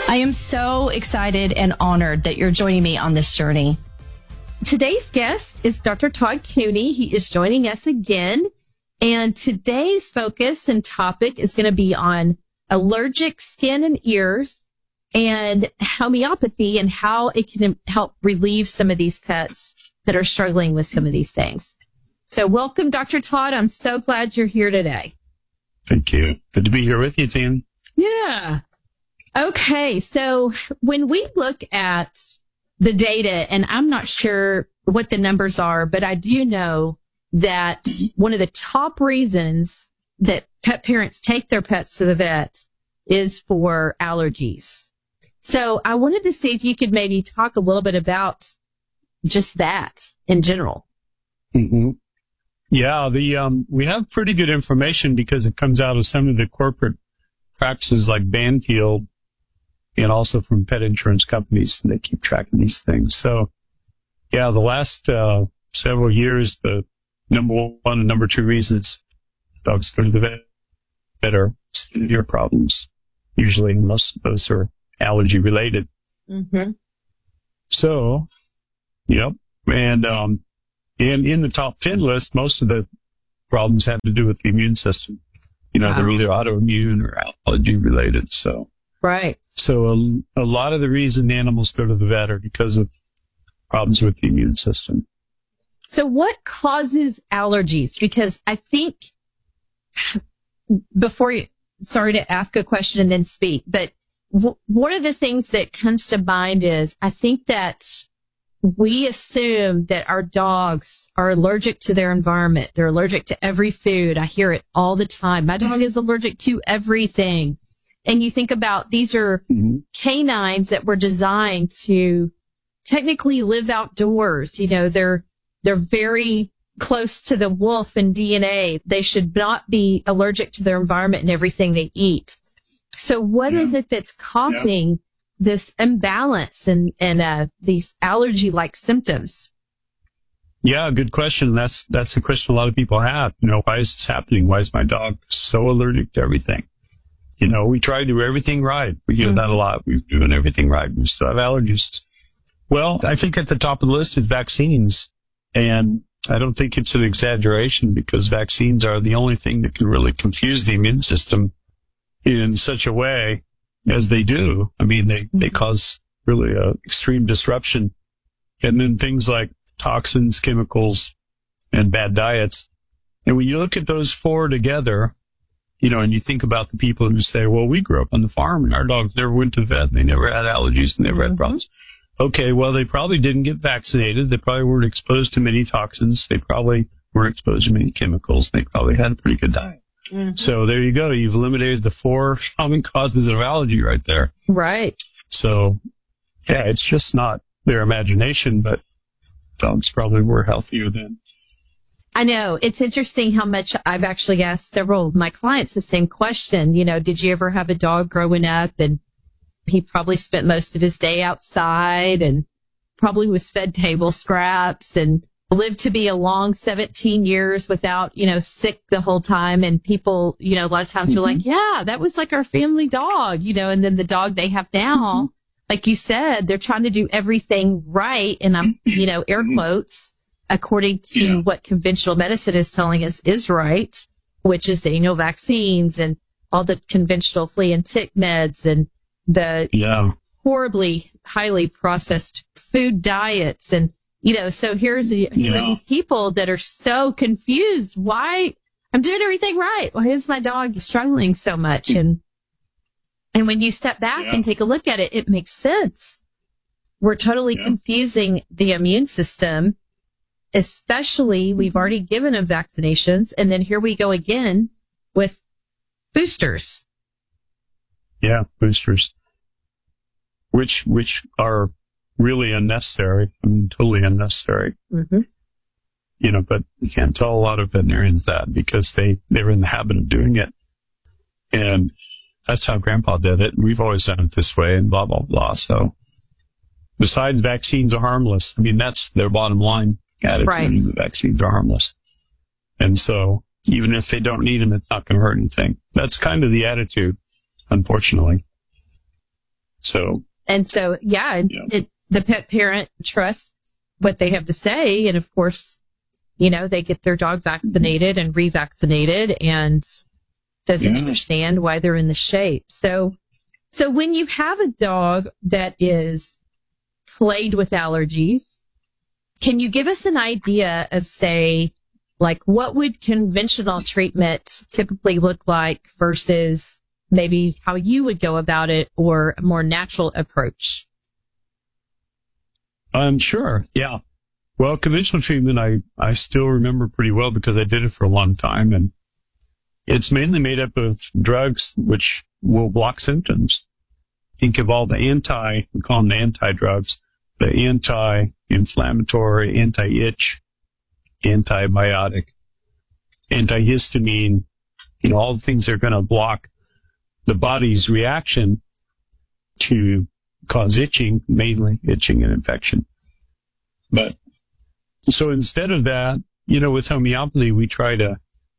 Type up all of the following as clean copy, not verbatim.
I am so excited and honored that you're joining me on this journey. Today's guest is Dr. Todd Cooney. He is joining us again. And today's focus and topic is going to be on allergic skin and ears and homeopathy and how it can help relieve some of these pets that are struggling with some of these things. So welcome, Dr. Todd. I'm so glad you're here today. Thank you. Good to be here with you, Tim. Yeah. Okay. So when we look at the data, and I'm not sure what the numbers are, but I do know that one of the top reasons that pet parents take their pets to the vet is for allergies. So I wanted to see if you could maybe talk a little bit about just that in general. Mm-hmm. Yeah, we have pretty good information because it comes out of some of the corporate practices like Banfield and also from pet insurance companies. And they keep track of these things. So, yeah, the last several years, the number one and number two reasons dogs go to the vet are ear problems. Usually, most of those are allergy related. Mm-hmm. So, yep. And in the top 10 list, most of the problems have to do with the immune system. You know, they're either autoimmune or allergy related. So, right. So a lot of the reason animals go to the vet are because of problems with the immune system. So what causes allergies? Because I think sorry to ask a question and then speak, but one of the things that comes to mind is I think that we assume that our dogs are allergic to their environment. They're allergic to every food. I hear it all the time. My dog is allergic to everything. And you think about these are canines that were designed to technically live outdoors. You know, they're very close to the wolf in DNA. They should not be allergic to their environment and everything they eat. So what is it that's causing this imbalance and these allergy-like symptoms? Yeah, good question. That's the question a lot of people have. You know, why is this happening? Why is my dog so allergic to everything? You know, we try to do everything right. We hear that a lot. We're doing everything right. We still have allergies. Well, I think at the top of the list is vaccines. And I don't think it's an exaggeration because vaccines are the only thing that can really confuse the immune system in such a way as they do. I mean, they cause really a extreme disruption. And then things like toxins, chemicals, and bad diets. And when you look at those four together, you know, and you think about the people who say, well, we grew up on the farm and our dogs never went to the vet. They never had allergies, never had problems. Okay, well, they probably didn't get vaccinated. They probably weren't exposed to many toxins. They probably weren't exposed to many chemicals. They probably had a pretty good diet. So there you go. You've eliminated the four common causes of allergy right there. Right. So, yeah, it's just not their imagination, but dogs probably were healthier then. I know. It's interesting how much I've actually asked several of my clients the same question. You know, did you ever have a dog growing up and he probably spent most of his day outside and probably was fed table scraps and lived to be a long 17 years without, you know, sick the whole time. And people, you know, a lot of times are like, yeah, that was like our family dog, you know, and then the dog they have now, like you said, they're trying to do everything right. And I'm, you know, air quotes, according to what conventional medicine is telling us is right, which is the annual vaccines and all the conventional flea and tick meds and the horribly highly processed food diets. And, you know, so here's these people that are so confused. Why? I'm doing everything right. Why is my dog struggling so much? And when you step back and take a look at it, it makes sense. We're totally confusing the immune system, especially we've already given them vaccinations. And then here we go again with boosters. Yeah, boosters, which are really unnecessary. I mean, totally unnecessary. You know, but you can't tell a lot of veterinarians that because they're in the habit of doing it. And that's how Grandpa did it. And we've always done it this way and blah, blah, blah. So besides vaccines are harmless, I mean, that's their bottom line attitude. Right. The vaccines are harmless. And so even if they don't need them, it's not going to hurt anything. That's kind of the attitude, unfortunately. So, the pet parent trusts what they have to say. And of course, they get their dog vaccinated and revaccinated and doesn't understand why they're in the shape. So when you have a dog that is plagued with allergies, can you give us an idea of, say, like what would conventional treatment typically look like versus maybe how you would go about it or a more natural approach? Sure. Yeah. Well, conventional treatment, I still remember pretty well because I did it for a long time, and it's mainly made up of drugs which will block symptoms. Think of all the we call them the anti-drugs, the anti-inflammatory, anti-itch, antibiotic, antihistamine, all the things that are going to block the body's reaction to cause itching, mainly itching and infection. But so instead of that, with homeopathy, we try to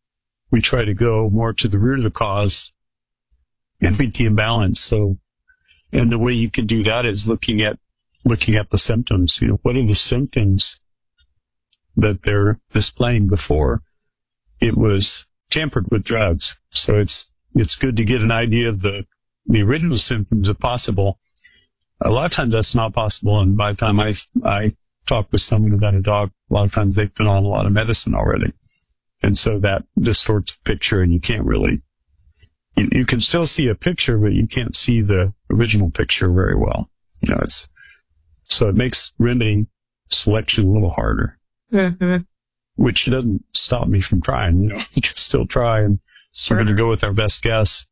go more to the root of the cause and beat the imbalance. So, and the way you can do that is looking at the symptoms. What are the symptoms that they're displaying before it was tampered with drugs? So it's good to get an idea of the original symptoms if possible. A lot of times that's not possible. And by the time I talk with someone about a dog, a lot of times they've been on a lot of medicine already. And so that distorts the picture, and you can't really, you can still see a picture, but you can't see the original picture very well. So it makes remedy selection a little harder, which doesn't stop me from trying. You can still try, and we're going to go with our best guess.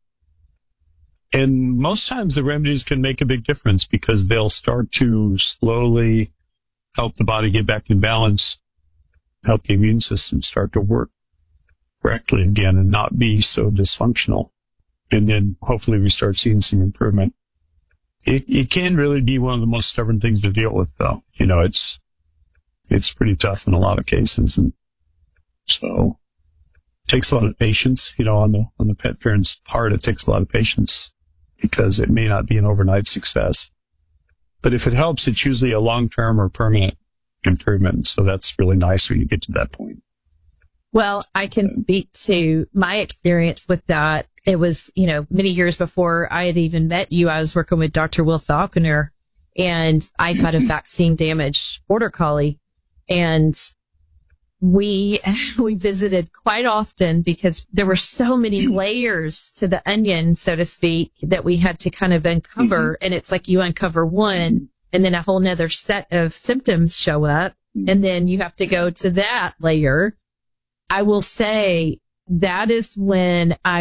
And most times the remedies can make a big difference because they'll start to slowly help the body get back in balance, help the immune system start to work correctly again and not be so dysfunctional. And then hopefully we start seeing some improvement. It can really be one of the most stubborn things to deal with, though. It's pretty tough in a lot of cases. And so it takes a lot of patience, on the pet parent's part. It takes a lot of patience because it may not be an overnight success. But if it helps, it's usually a long-term or permanent improvement. So that's really nice when you get to that point. Well, I can speak to my experience with that. It was, many years before I had even met you, I was working with Dr. Will Falconer, and I had a vaccine damaged border collie. And we visited quite often because there were so many layers to the onion, so to speak, that we had to kind of uncover. And it's like you uncover one and then a whole nother set of symptoms show up. And then you have to go to that layer. I will say that is when I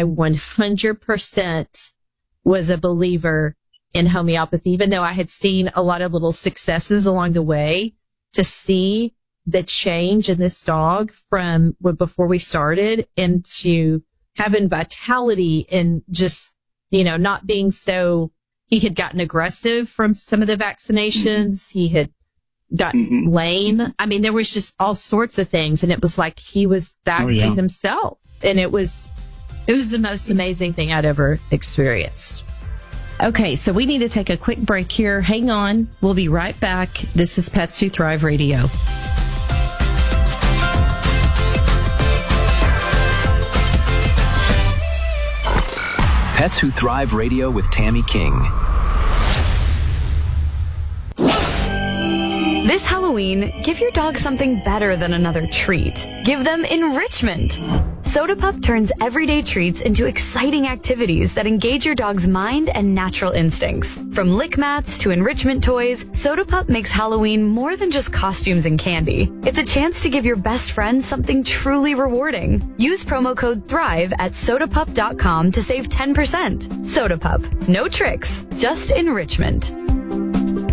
100% was a believer in homeopathy, even though I had seen a lot of little successes along the way. To see the change in this dog from before we started into having vitality and just, not being so, he had gotten aggressive from some of the vaccinations. He had gotten lame. I mean, there was just all sorts of things, and it was like he was back to himself. And it was the most amazing thing I'd ever experienced. Okay, so we need to take a quick break here. Hang on. We'll be right back. This is Pets Who Thrive Radio. Pets Who Thrive Radio with Tammy King. This Halloween, give your dog something better than another treat. Give them enrichment. Soda Pup turns everyday treats into exciting activities that engage your dog's mind and natural instincts. From lick mats to enrichment toys, Soda Pup makes Halloween more than just costumes and candy. It's a chance to give your best friend something truly rewarding. Use promo code THRIVE at sodapup.com to save 10%. Soda Pup. No tricks, just enrichment.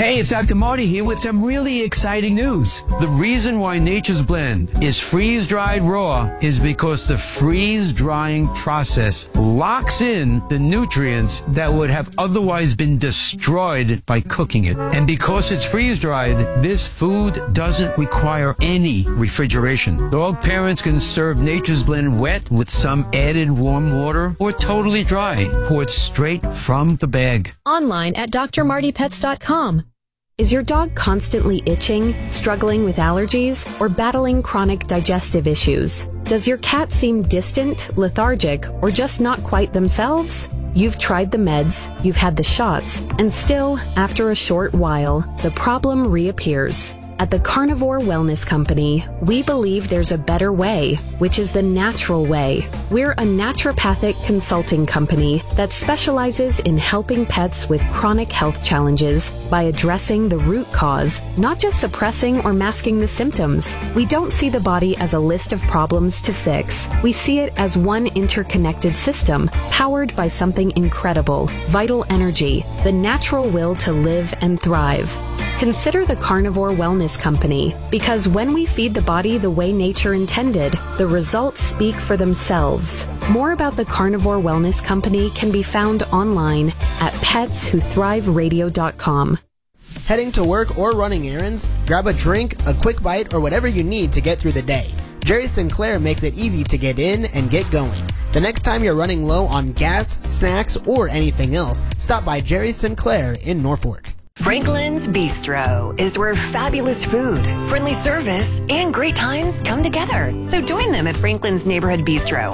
Hey, it's Dr. Marty here with some really exciting news. The reason why Nature's Blend is freeze-dried raw is because the freeze-drying process locks in the nutrients that would have otherwise been destroyed by cooking it. And because it's freeze-dried, this food doesn't require any refrigeration. Dog parents can serve Nature's Blend wet with some added warm water or totally dry, poured straight from the bag. Online at drmartypets.com. Is your dog constantly itching, struggling with allergies, or battling chronic digestive issues? Does your cat seem distant, lethargic, or just not quite themselves? You've tried the meds, you've had the shots, and still, after a short while, the problem reappears. At the Carnivore Wellness Company, we believe there's a better way, which is the natural way. We're a naturopathic consulting company that specializes in helping pets with chronic health challenges by addressing the root cause, not just suppressing or masking the symptoms. We don't see the body as a list of problems to fix. We see it as one interconnected system, powered by something incredible, vital energy, the natural will to live and thrive. Consider the Carnivore Wellness Company, because when we feed the body the way nature intended, the results speak for themselves. More about the Carnivore Wellness Company can be found online at petswhothriveradio.com. Heading to work or running errands? Grab a drink, a quick bite, or whatever you need to get through the day. Jerry Sinclair makes it easy to get in and get going. The next time you're running low on gas, snacks, or anything else, stop by Jerry Sinclair in Norfolk. Franklin's Bistro is where fabulous food, friendly service, and great times come together. So join them at Franklin's Neighborhood Bistro